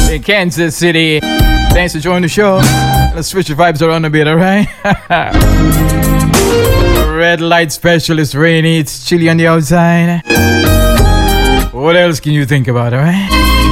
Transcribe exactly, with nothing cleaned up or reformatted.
in Kansas City. Thanks for joining the show. Let's switch the vibes around a bit, alright? Red light specialist Rainy. It's chilly on the outside. What else can you think about, alright?